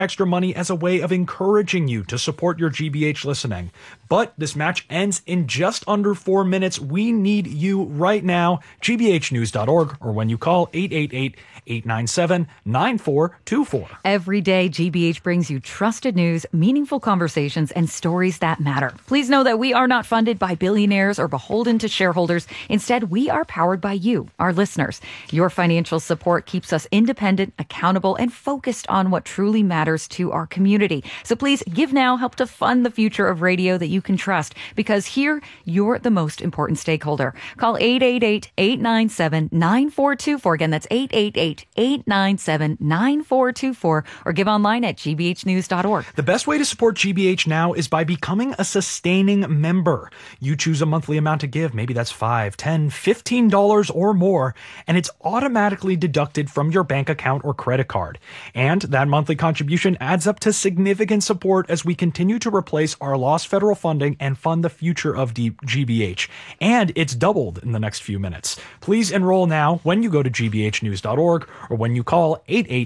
extra money as a way of encouraging you to support your GBH listening. But this match ends in just under 4 minutes. We need you right now. gbhnews.org, or when you call 888-897-9424. Every day, GBH brings you trusted news, meaningful conversations, and stories that matter. Please know that we are not funded by billionaires or beholden to shareholders. Instead, we are powered by you, our listeners. Your financial support keeps us independent, accountable, and focused on what truly matters to our community. So please give now, help to fund the future of radio that you can trust, because here you're the most important stakeholder. Call 888-897-9424. Again, that's 888-897-9424, or give online at gbhnews.org. The best way to support GBH now is by becoming a sustaining member. You choose a monthly amount to give. Maybe that's $5, $10, $15 or more, and it's automatically deducted from your bank account or credit card. And that monthly contribution adds up to significant support as we continue to replace our lost federal funding and fund the future of GBH. And it's doubled in the next few minutes. Please enroll now when you go to gbhnews.org, or when you call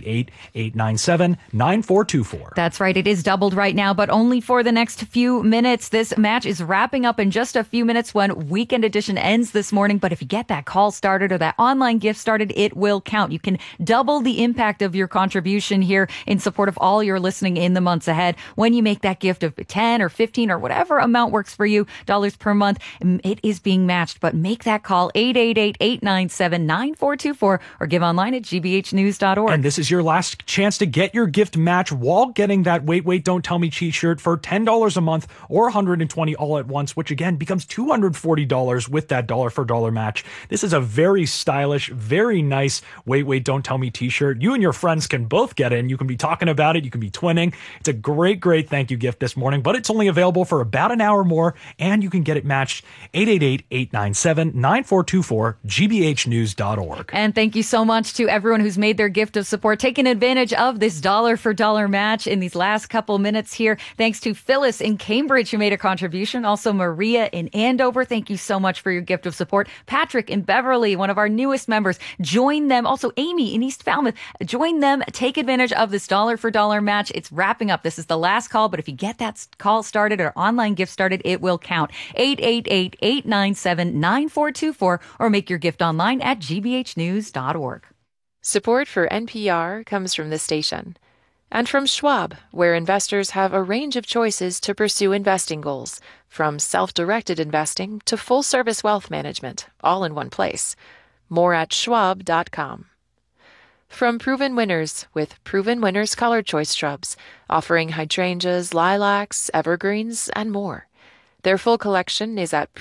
888-897-9424. That's right. It is doubled right now, but only for the next few minutes. This match is wrapping up in just a few minutes when Weekend Edition ends this morning. But if you get that call started or that online gift started, it will count. You can double the impact of your contribution here in support of all your listening in the months ahead. When you make that gift of 10 or 15 or whatever amount works for you, dollars per month, it is being matched. But make that call, 888-897-9424, or give online at gbhnews.org. And this is your last chance to get your gift match while getting that Wait, Don't Tell Me t-shirt for $10 a month or $120 all at once, which again becomes $240 with that dollar for dollar match. This is a very stylish, very nice Wait, Don't Tell Me t-shirt. You and your friends can both get in. You can be talking about it. You can be twinning. It's a great thank you gift this morning, but it's only available for about an hour more, and you can get it matched. 888-897-9424, gbhnews.org. And thank you so much to everyone who's made their gift of support, taking advantage of this dollar for dollar match in these last couple minutes here. Thanks to Phyllis in Cambridge, who made a contribution. Also Maria in Andover. Thank you so much for your gift of support. Patrick in Beverly, one of our newest members. Join them. Also Amy in East Falmouth. Join them. Take advantage of this dollar for dollar match. It's wrapping up. This is the last call, but if you get that call started or online gift started, it will count. 888-897-9424, or make your gift online at gbhnews.org. Support for NPR comes from this station and from Schwab, where investors have a range of choices to pursue investing goals, from self-directed investing to full-service wealth management, all in one place. More at schwab.com. From Proven Winners, with Proven Winners Color Choice Shrubs, offering hydrangeas, lilacs, evergreens, and more. Their full collection is at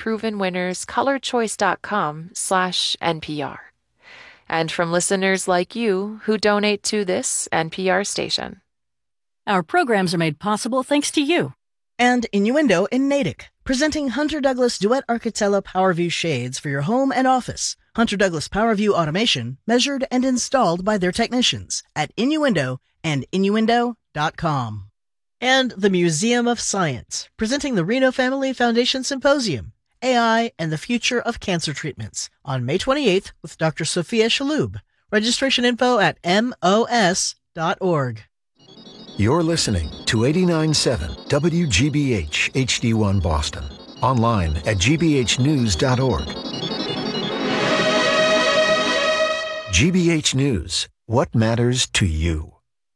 provenwinnerscolorchoice.com/NPR. And from listeners like you who donate to this NPR station. Our programs are made possible thanks to you. And Innuendo in Natick, presenting Hunter Douglas Duet Architella PowerView shades for your home and office. Hunter Douglas PowerView automation, measured and installed by their technicians at Innuendo and innuendo.com. And the Museum of Science, presenting the Reno Family Foundation Symposium, AI and the Future of Cancer Treatments, on May 28th with Dr. Sophia Shaloub. Registration info at mos.org. You're listening to 89.7 WGBH HD1 Boston. Online at gbhnews.org. GBH News. What matters to you?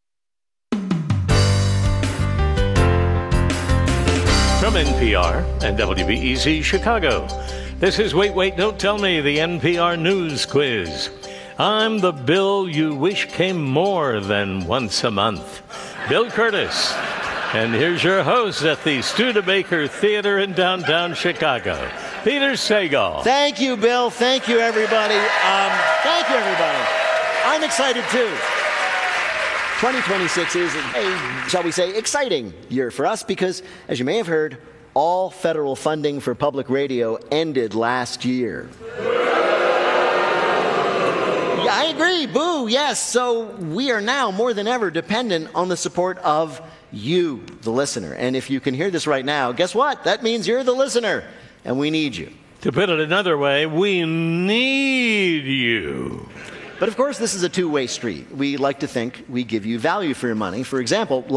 From NPR and WBEZ Chicago, this is Wait, Don't Tell Me, the NPR News Quiz. I'm the Bill you wish came more than once a month, Bill Curtis. And here's your host at the Studebaker Theater in downtown Chicago, Peter Sagal. Thank you, Bill. Thank you, everybody. Thank you, everybody. I'm excited, too. 2026 is a, shall we say, exciting year for us because, as you may have heard, all federal funding for public radio ended last year. Yeah, I agree. Boo. Yes. So we are now more than ever dependent on the support of you, the listener. And if you can hear this right now, guess what? That means you're the listener, and we need you. To put it another way, we need you. But of course, this is a two-way street. We like to think we give you value for your money. For example,